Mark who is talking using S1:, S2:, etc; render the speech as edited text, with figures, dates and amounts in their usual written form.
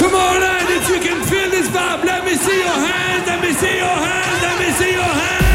S1: Tomorrow night, if you can feel this vibe, let me see your hands, let me see your hands, let me see your hands.